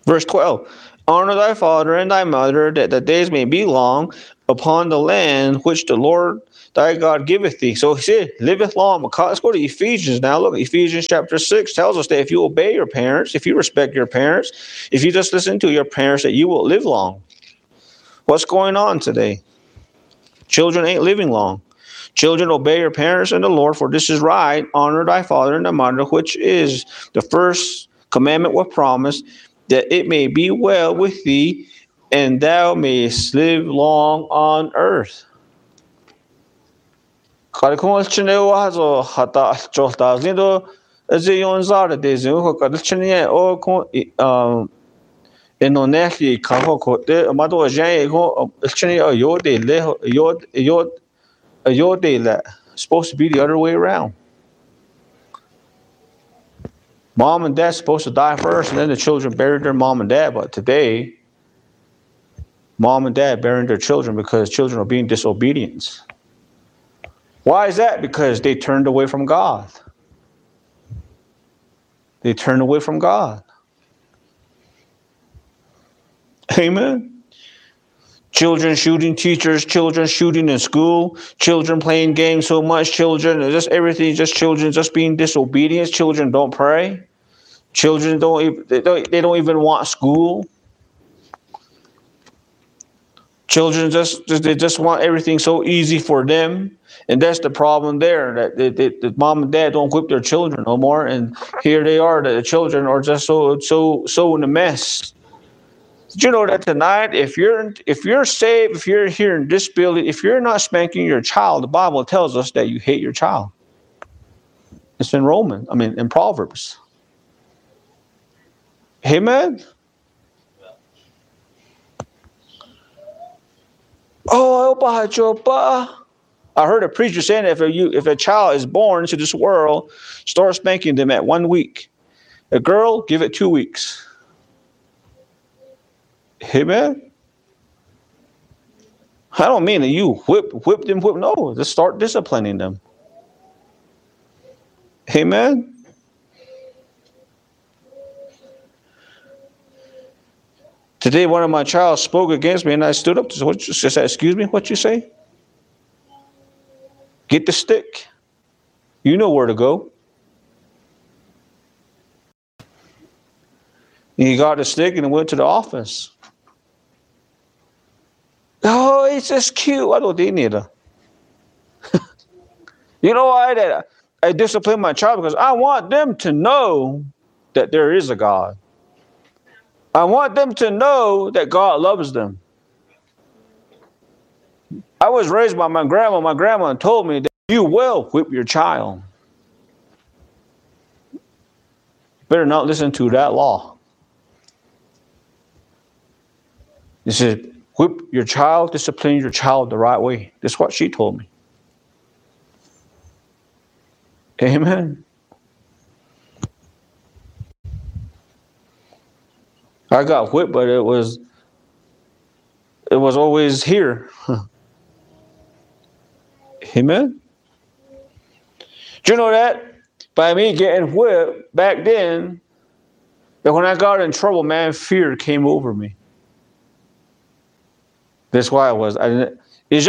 Verse 12. Honor thy father and thy mother, that the days may be long upon the land which the Lord thy God giveth thee. So he said, liveth long. Let's go to Ephesians now. Look, Ephesians chapter 6 tells us that if you obey your parents, if you respect your parents, if you just listen to your parents, that you will live long. What's going on today? Children ain't living long. Children, obey your parents and the Lord, for this is right. Honor thy father and thy mother, which is the first commandment with promise, that it may be well with thee, and thou mayest live long on earth. Supposed to be the other way around. Mom and dad's supposed to die first, and then the children buried their mom and dad. But today, mom and dad burying their children because children are being disobedient. Why is that? Because they turned away from God. They turned away from God. Amen. Children shooting teachers, children shooting in school, children playing games so much, children, just everything, just children just being disobedient. Children don't pray. Children they don't even want school. Children they just want everything so easy for them, and that's the problem there. That mom and dad don't whip their children no more, and here they are. The children are just so in a mess. Did you know that tonight, if you're saved, if you're here in this building, if you're not spanking your child, the Bible tells us that you hate your child. It's in in Proverbs. Amen. Oh, I heard a preacher saying that if a child is born into this world, start spanking them at 1 week. A girl, give it 2 weeks. Amen. I don't mean that you whip them. No, just start disciplining them. Amen. Today, one of my child spoke against me, and I stood up. She said, "Excuse me, what you say? Get the stick. You know where to go." And he got the stick and went to the office. Oh, it's just cute. I don't need it. You know why I discipline my child? Because I want them to know that there is a God. I want them to know that God loves them. I was raised by my grandma. My grandma told me that you will whip your child. Better not listen to that law. He said, whip your child, discipline your child the right way. That's what she told me. Amen. I got whipped, but it was always here. Amen. Do you know that? By me getting whipped back then, that when I got in trouble, man, fear came over me. That's why I didn't. Because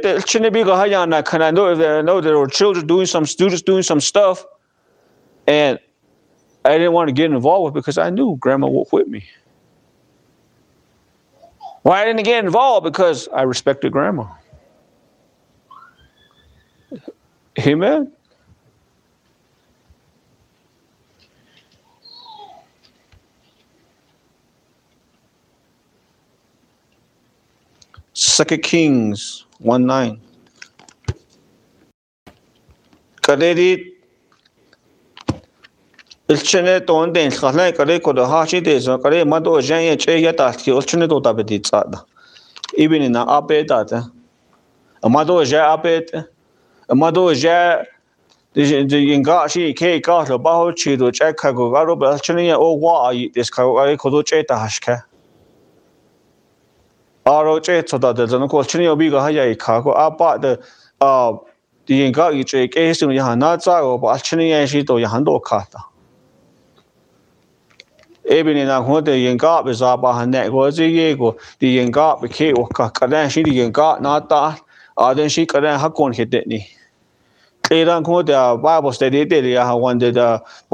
I know there were children students doing some stuff, and I didn't want to get involved with it because I knew grandma would whip me. Why I didn't get involved? Because I respected grandma. Amen. Second Kings 1:9. Kadedi ilchene tonde khalai kare ko da hashi de so kare mado janye che yata ki ilchene to tabedi tsada. Even in apeta. Amado ja apeta. Amado ja the yinga shi ke ka so ba ho chi do che ka go garo ba ilchene o wa yi this ka ko do che ta hashka. Aro che choda de zan ko chini obi ga haya ka ko apa de the ga yi che ke su ya na za go ba chini ya shi do ya han do ka ta. Even in a home, the young got was up on that was a yego, the young got became Kadan, she the young got not that, then she could have gone hit it. They don't go the Bible study, they wanted